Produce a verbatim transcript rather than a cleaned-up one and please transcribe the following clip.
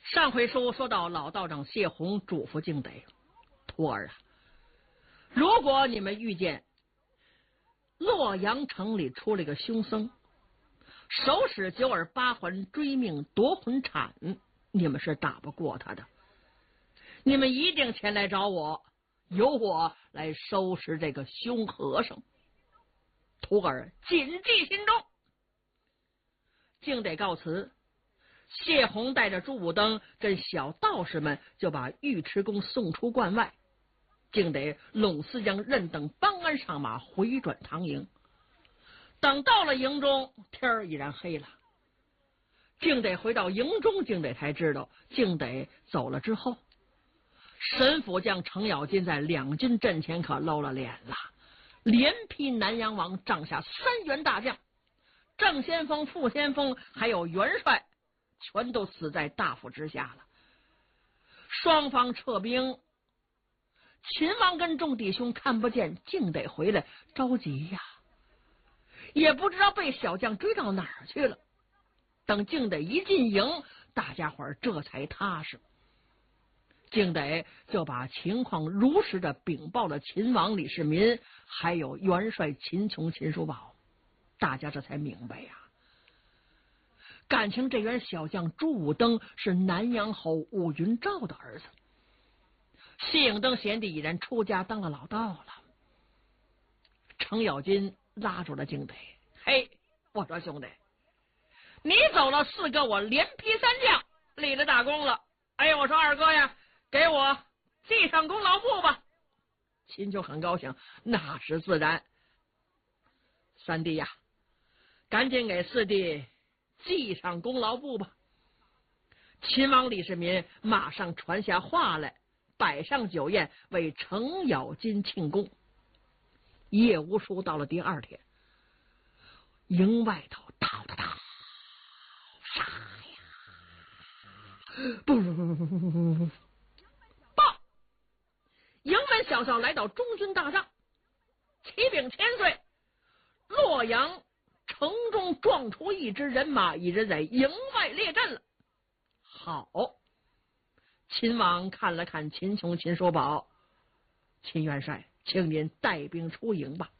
上回书说到老道长谢洪嘱咐敬德：徒儿啊，如果你们遇见洛阳城里出了个凶僧，手使九耳八环追命夺魂铲，你们是打不过他的。你们一定前来找我，由我来收拾这个凶和尚。徒儿谨记心中。敬得告辞，谢洪带着朱武登跟小道士们就把尉迟恭送出关外。敬得拢四将任等帮鞍上马，回转唐营。等到了营中，天儿已然黑了。敬得回到营中，敬得才知道，敬得走了之后，神府将程咬金在两军阵前可露了脸了，连批南阳王帐下三员大将，正先锋、副先锋还有元帅，全都死在大府之下了。双方撤兵，秦王跟众弟兄看不见敬得回来，着急呀，也不知道被小将追到哪儿去了。等敬得一进营，大家伙儿这才踏实。敬得就把情况如实的禀报了秦王李世民，还有元帅秦琼、秦叔宝。大家这才明白呀，感情这员小将朱武登是南阳侯武云照的儿子。谢影登贤弟已然出家当了老道了。程咬金拉住了敬得：嘿，我说兄弟，你走了四个，我连批三将，立了大功了。哎呀，我说二哥呀，给我记上功劳簿吧。秦就很高兴，那是自然。三弟呀，赶紧给四弟记上功劳簿吧。秦王李世民马上传下话来，摆上酒宴为程咬金庆功。一夜无书，到了第二天，营外头哒哒哒，杀呀！不不不不不不不！报！营门小校来到中军大帐，启禀千岁，洛阳城中撞出一支人马，已经在营外列阵了。好，秦王看了看秦琼、秦叔宝：秦元帅，请您带兵出营吧。